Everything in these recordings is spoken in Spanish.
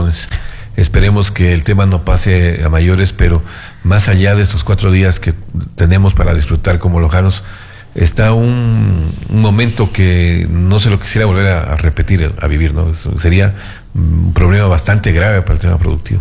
apagones. Esperemos que el tema no pase a mayores, pero más allá de estos 4 días que tenemos para disfrutar como lojanos, está un momento que no se lo quisiera volver a repetir, a vivir, ¿no? Sería un problema bastante grave para el tema productivo.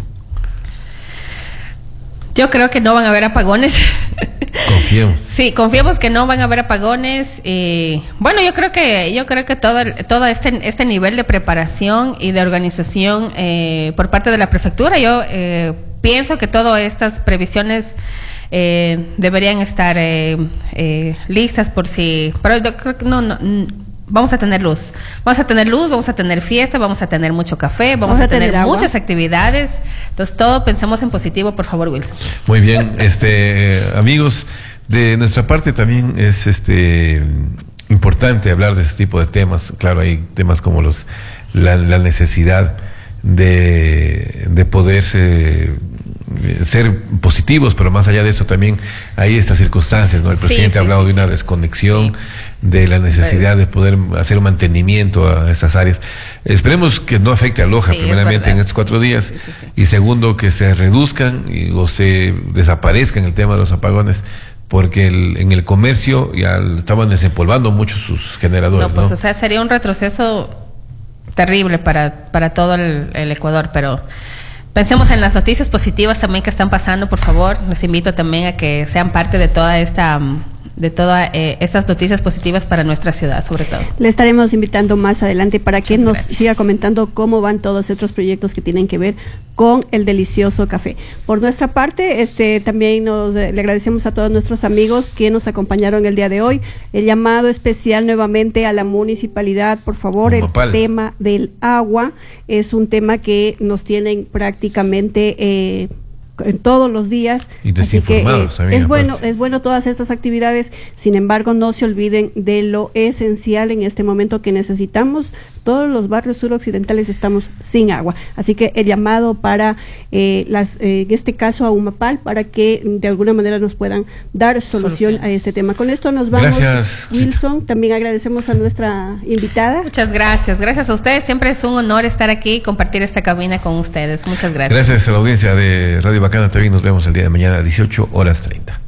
Yo creo que no van a haber apagones. Confiemos. Sí, confiemos que no van a haber apagones. Bueno, yo creo que todo este nivel de preparación y de organización por parte de la prefectura, yo pienso que todas estas previsiones deberían estar listas por si. Pero yo creo que no. Vamos a tener luz, vamos a tener fiesta, vamos a tener mucho café, vamos a tener muchas actividades. Entonces, todo pensemos en positivo, por favor, Wilson. Muy bien, amigos, de nuestra parte también es importante hablar de este tipo de temas. Claro, hay temas como la necesidad de poderse ser positivos, pero más allá de eso también hay estas circunstancias, ¿no? El presidente ha hablado de una desconexión, de la necesidad de poder hacer un mantenimiento a estas áreas. Esperemos que no afecte a Loja, primeramente en estos 4 días, y segundo, que se reduzcan o se desaparezcan el tema de los apagones, porque en el comercio ya estaban desempolvando mucho sus generadores. No, pues, o sea, sería un retroceso terrible para todo el Ecuador, pero pensemos en las noticias positivas también que están pasando, por favor. Les invito también a que sean parte de todas estas noticias positivas para nuestra ciudad, sobre todo. Le estaremos invitando más adelante para que nos siga comentando cómo van todos estos proyectos que tienen que ver con el delicioso café. Por nuestra parte, también le agradecemos a todos nuestros amigos que nos acompañaron el día de hoy. El llamado especial nuevamente a la municipalidad, por favor, el tema del agua es un tema que nos tienen prácticamente en todos los días, y desinformados. Así que, es bueno todas estas actividades. Sin embargo, no se olviden de lo esencial en este momento que necesitamos. Todos los barrios suroccidentales estamos sin agua, así que el llamado para en este caso a Humapal, para que de alguna manera nos puedan dar solución a este tema. Con esto nos vamos. Gracias, Wilson. También agradecemos a nuestra invitada. Muchas gracias a ustedes. Siempre es un honor estar aquí y compartir esta cabina con ustedes. Muchas gracias. Gracias a la audiencia de Radio Bacana. También nos vemos el día de mañana a 18:30.